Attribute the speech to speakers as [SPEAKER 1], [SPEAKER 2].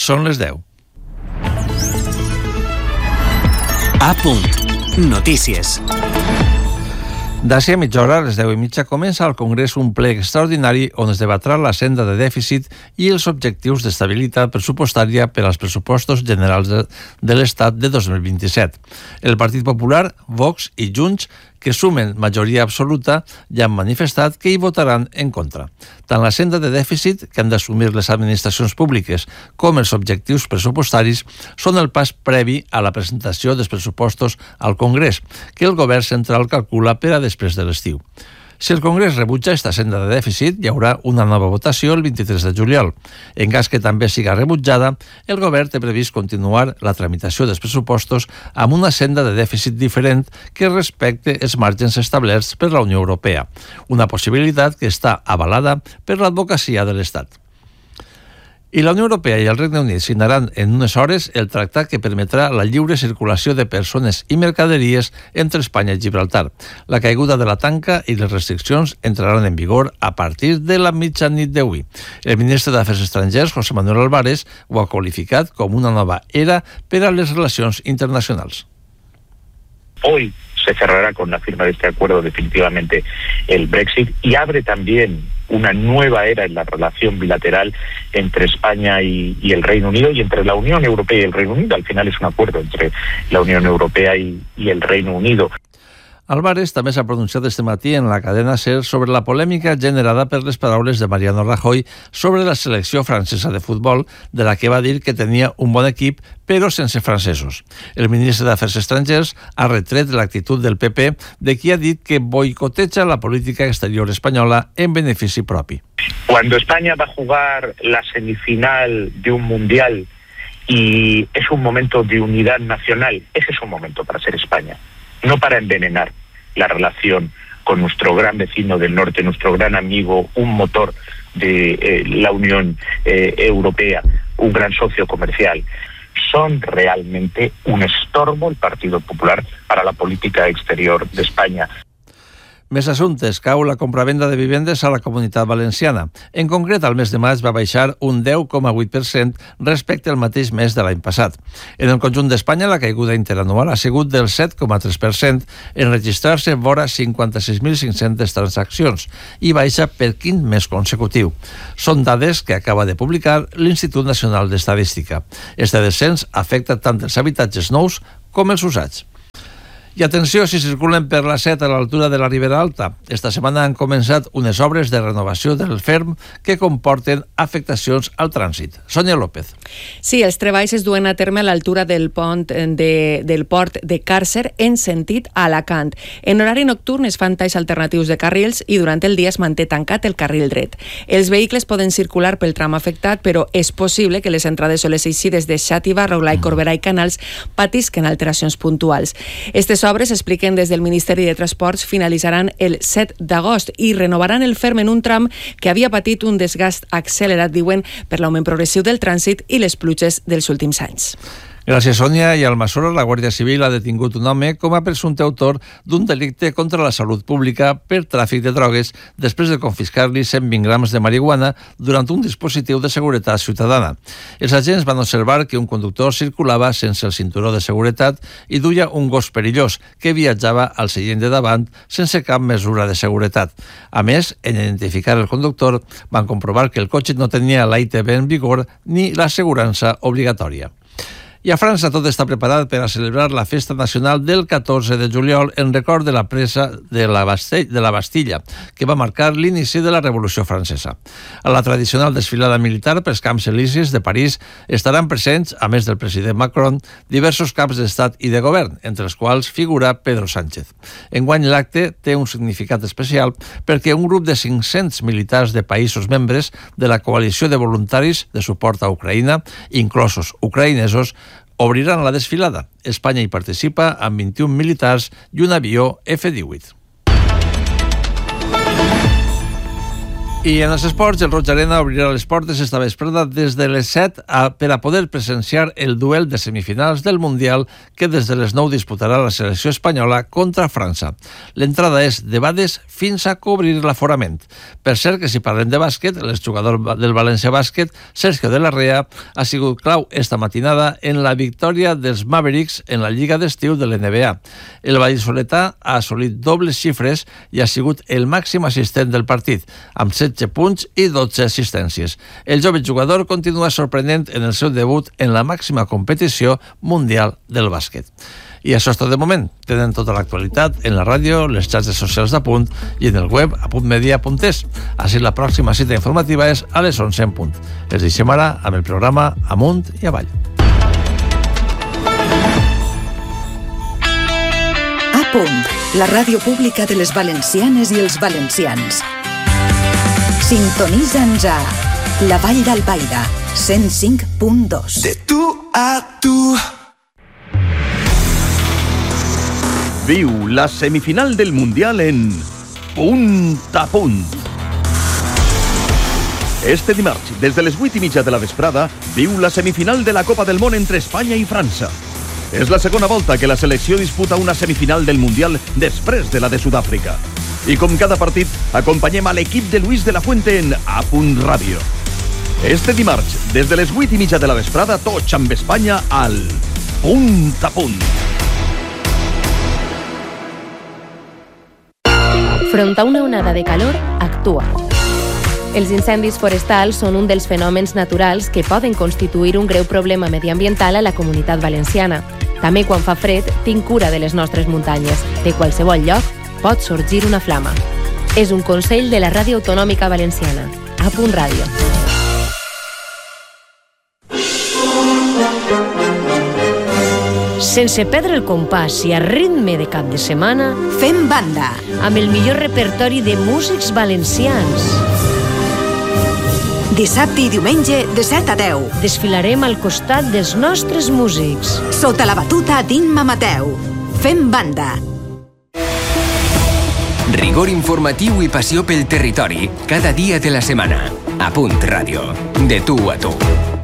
[SPEAKER 1] Són les 10.
[SPEAKER 2] A punt. Notícies.
[SPEAKER 1] D'ací a mitja hora, a les 10:30, comença al Congrés un ple extraordinari on es debatrà la senda de dèficit i els objectius d'estabilitat pressupostària per als pressupostos generals de l'Estat de 2027. El Partit Popular, Vox i Junts, que sumen majoria absoluta, ja han manifestat que hi votaran en contra. Tant la senda de dèficit que han d'assumir les administracions públiques com els objectius pressupostaris són el pas previ a la presentació dels pressupostos al Congrés, que el govern central calcula per a després de l'estiu. Si el Congrés rebutja esta senda de dèficit, hi haurà una nova votació el 23 de juliol. En cas que també siga rebutjada, el govern té previst continuar la tramitació dels pressupostos amb una senda de dèficit diferent que respecte els marges establerts per la Unió Europea, una possibilitat que està avalada per l'advocacia de l'Estat. I la Unió Europea i el Regne Unit signaran en unes hores el tractat que permetrà la lliure circulació de persones i mercaderies entre Espanya i Gibraltar. La caiguda de la tanca i les restriccions entraran en vigor a partir de la mitjanit d'avui. El ministre d'Afers Estrangers, José Manuel Álvarez, ho ha qualificat com una nova era per a les relacions internacionals.
[SPEAKER 3] Hoy se cerrará con la firma de este acuerdo definitivamente el Brexit y abre también una nueva era en la relación bilateral entre España y el Reino Unido y entre la Unión Europea y el Reino Unido. Al final es un acuerdo entre la Unión Europea y el Reino Unido.
[SPEAKER 1] Álvarez també s'ha pronunciat este matí en la cadena SER sobre la polèmica generada per les paraules de Mariano Rajoy sobre la selecció francesa de futbol, de la que va dir que tenia un bon equip, però sense francesos. El ministre d'Afers Estrangers ha retret l'actitud del PP, de qui ha dit que boicoteja la política exterior espanyola en benefici propi.
[SPEAKER 3] Cuando España va a jugar la semifinal de un mundial y es un momento de unidad nacional, ese es un momento para ser España. No para envenenar la relación con nuestro gran vecino del norte, nuestro gran amigo, un motor de la Unión Europea, un gran socio comercial. Son realmente un estorbo el Partido Popular para la política exterior de España.
[SPEAKER 1] Més assumptes. Cau la compravenda de vivendes a la Comunitat Valenciana. En concret, al mes de maig va baixar un 10,8% respecte al mateix mes de l'any passat. En el conjunt d'Espanya, la caiguda interanual ha sigut del 7,3%, en registrar-se vora 56.500 transaccions i baixa per quint mes consecutiu. Són dades que acaba de publicar l'Institut Nacional d'Estadística. Este descens afecta tant els habitatges nous com els usats. I atenció si circulen per la Set a l'altura de la Ribera Alta. Esta setmana han començat unes obres de renovació del ferm que comporten afectacions al trànsit. Sònia López.
[SPEAKER 4] Sí, els treballs es duen a terme a l'altura del pont del port de Càrcer en sentit a Alacant. En horari nocturn es fan talls alternatius de carrils i durant el dia es manté tancat el carril dret. Els vehicles poden circular pel tram afectat, però és possible que les entrades o les eixides de Xàtiva, Raulà i Corberà i Canals patisquen alteracions puntuals. Aquestes obres, expliquen des del Ministeri de Transports, finalitzaran el 7 d'agost i renovaran el ferm en un tram que havia patit un desgast accelerat, diuen, per l'augment progressiu del trànsit i les pluges dels últims anys.
[SPEAKER 1] Gràcies, Sònia. I a Almassora, la Guàrdia Civil ha detingut un home com a presumpte autor d'un delicte contra la salut pública per tràfic de drogues després de confiscar-li 120 grams de marihuana durant un dispositiu de seguretat ciutadana. Els agents van observar que un conductor circulava sense el cinturó de seguretat i duia un gos perillós que viatjava al seient de davant sense cap mesura de seguretat. A més, en identificar el conductor, van comprovar que el cotxe no tenia la ITV en vigor ni l'assegurança obligatòria. I a França tot està preparat per a celebrar la festa nacional del 14 de juliol en record de la presa de la Bastilla, que va marcar l'inici de la Revolució Francesa. A la tradicional desfilada militar pels Camps Elisis de París estaran presents, a més del president Macron, diversos caps d'estat i de govern, entre els quals figura Pedro Sánchez. Enguany l'acte té un significat especial perquè un grup de 500 militars de països membres de la coalició de voluntaris de suport a Ucraïna, inclosos ucraïnesos, obriran la desfilada. Espanya hi participa amb 21 militars i un avió F-18. I en els esports, el Roig Arena obrirà les portes esta vesprada des de les 7 per a poder presenciar el duel de semifinals del Mundial que des de les 9 disputarà la selecció espanyola contra França. L'entrada és de bades fins a cobrir l'aforament. Per cert que si parlem de bàsquet, l'exjugador del València Bàsquet, Sergio de la Rea, ha sigut clau esta matinada en la victòria dels Mavericks en la Lliga d'Estiu de l'NBA. El vallisoletà ha assolit dobles xifres i ha sigut el màxim assistent del partit, amb 16 punts i 12 assistències. El jove jugador continua sorprenent en el seu debut en la màxima competició mundial del bàsquet. I això és tot de moment. Tenen tota l'actualitat en la ràdio, les xarxes socials d'Apunt i en el web apuntmedia.es. Així la pròxima cita informativa és a les 11 en punt. Els deixem ara amb el programa Amunt i Avall.
[SPEAKER 5] Apunt, la ràdio pública de les valencianes i els valencians. Sintonitza'ns a la Vall d'Albaida, 105.2.
[SPEAKER 6] De tu a tu. Viu la semifinal del Mundial en Punt a Punt. Este dimarts, des de les 8:30 de la vesprada, viu la semifinal de la Copa del Món entre Espanya i França. És la segona volta que la selecció disputa una semifinal del Mundial després de la de Sud-àfrica. I com cada partit, acompanyem a l'equip de Luis de la Fuente en A Punt Ràdio. Este dimarts, des de les 8:30 de la vesprada, tots amb Espanya al Punt a Punt.
[SPEAKER 7] Front a una onada de calor, actua. Els incendis forestals són un dels fenòmens naturals que poden constituir un greu problema mediambiental a la comunitat valenciana. També quan fa fred, tinc cura de les nostres muntanyes. De qualsevol lloc pot sorgir una flama. És un consell de la Ràdio Autonòmica Valenciana. A Punt Ràdio.
[SPEAKER 8] Sense perdre el compàs i a ritme de cap de setmana,
[SPEAKER 5] Fem banda.
[SPEAKER 8] amb el millor repertori de músics valencians.
[SPEAKER 5] Dissabte i diumenge de 7 a 10.
[SPEAKER 8] Desfilarem al costat dels nostres músics.
[SPEAKER 5] Sota la batuta d'Imma Mateu. Fem banda.
[SPEAKER 2] Rigor informatiu i passió pel territori cada dia de la setmana. A Punt Ràdio. De tu a tu.